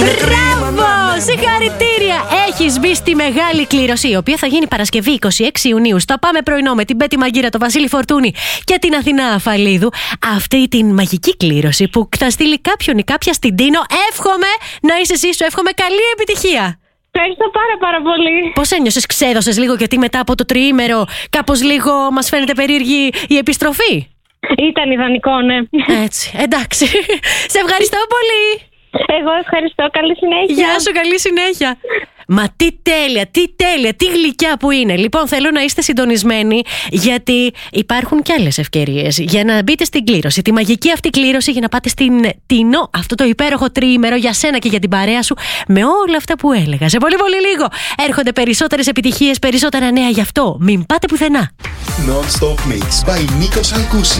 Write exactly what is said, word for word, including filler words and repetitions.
Μπράβο! Συγχαρητήρια! Έχεις μπει στη μεγάλη κλήρωση, η οποία θα γίνει Παρασκευή είκοσι έξι Ιουνίου στο Πάμε Πρωινό με την Πέτη Μαγκύρα, τον Βασίλη Φορτούνη και την Αθηνά Αφαλίδου. Αυτή την μαγική κλήρωση που θα στείλει κάποιον ή κάποια στην Τίνο. Εύχομαι να είσαι εσύ, σου εύχομαι καλή επιτυχία. Ευχαριστώ πάρα πάρα πολύ. Πώς ένιωσες, ξέδωσες λίγο, γιατί μετά από το τριήμερο κάπως λίγο μας φαίνεται περίεργη η επιστροφή? Ήταν ιδανικό, ναι. Έτσι, εντάξει. Σε ευχαριστώ πολύ. Εγώ ευχαριστώ, καλή συνέχεια. Γεια σου, καλή συνέχεια. Μα τι τέλεια, τι τέλεια, τι γλυκιά που είναι. Λοιπόν, θέλω να είστε συντονισμένοι, γιατί υπάρχουν κι άλλες ευκαιρίες για να μπείτε στην κλήρωση. Τη μαγική αυτή κλήρωση για να πάτε στην Τίνο, αυτό το υπέροχο τριήμερο για σένα και για την παρέα σου, με όλα αυτά που έλεγα. Σε πολύ πολύ λίγο έρχονται περισσότερες επιτυχίες, περισσότερα νέα, γι' αυτό μην πάτε πουθενά. Non-stop mix by Νίκος Αλκούση.